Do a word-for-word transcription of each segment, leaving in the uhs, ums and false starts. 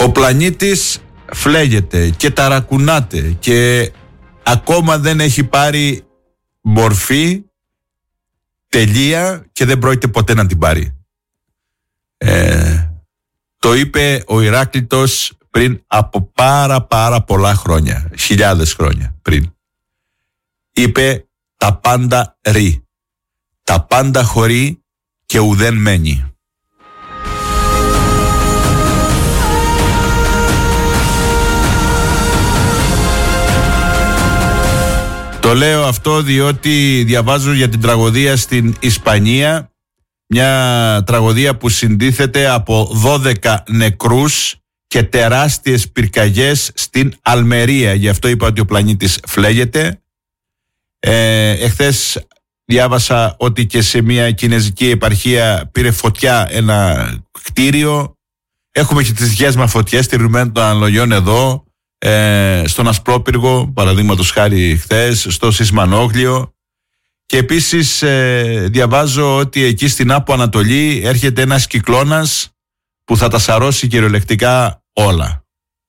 Ο πλανήτης φλέγεται και ταρακουνάται και ακόμα δεν έχει πάρει μορφή, τελεία, και δεν πρόκειται ποτέ να την πάρει. Ε, το είπε ο Ηράκλειτος πριν από πάρα πάρα πολλά χρόνια, χιλιάδες χρόνια πριν. Είπε τα πάντα ρί, τα πάντα χωρεί και ουδέν μένει. Το λέω αυτό διότι διαβάζω για την τραγωδία στην Ισπανία, μια τραγωδία που συντίθεται από δώδεκα νεκρούς και τεράστιες πυρκαγιές στην Αλμερία. Γι' αυτό είπα ότι ο πλανήτης φλέγεται. Ε, εχθές διάβασα ότι και σε μια κινέζικη επαρχία πήρε φωτιά ένα κτίριο. Έχουμε και τις γέσμα φωτιές στηριγμένων των αναλογιών εδώ, ε, στον Ασπρόπυργο, παραδείγματος χάρη χθες, στο Σισμανόγλιο. Και επίσης ε, διαβάζω ότι εκεί στην Άπο Ανατολή έρχεται ένας κυκλώνας που θα τα σαρώσει κυριολεκτικά όλα.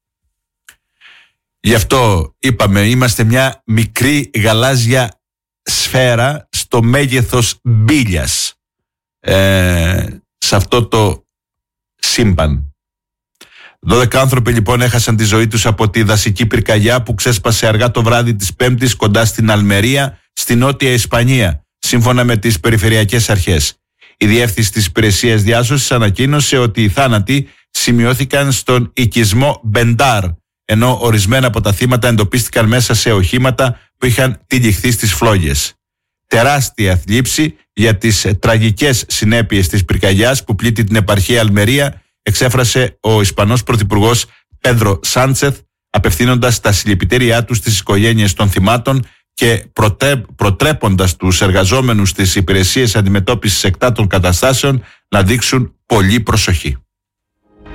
Γι' αυτό είπαμε, είμαστε μια μικρή γαλάζια σφαίρα στο μέγεθος μπίλιας ε, σε αυτό το σύμπαν. δώδεκα άνθρωποι λοιπόν έχασαν τη ζωή τους από τη δασική πυρκαγιά που ξέσπασε αργά το βράδυ της Πέμπτης κοντά στην Αλμερία, στη Νότια Ισπανία, σύμφωνα με τις περιφερειακές αρχές. Η διεύθυνση της υπηρεσίας διάσωσης ανακοίνωσε ότι οι θάνατοι σημειώθηκαν στον οικισμό Μπεντάρ, ενώ ορισμένα από τα θύματα εντοπίστηκαν μέσα σε οχήματα που είχαν τυλιχθεί στις φλόγες. Τεράστια θλίψη για τις τραγικές συνέπειες της πυρκαγιάς που πλήττει την επαρχία Αλμερία εξέφρασε ο Ισπανός Πρωθυπουργός Πέντρο Σάντσεθ, απευθύνοντας τα συλληπιτήριά του στις οικογένειες των θυμάτων και προτρέ, προτρέποντας τους εργαζόμενους στις υπηρεσίες αντιμετώπισης εκτάτων καταστάσεων να δείξουν πολύ προσοχή.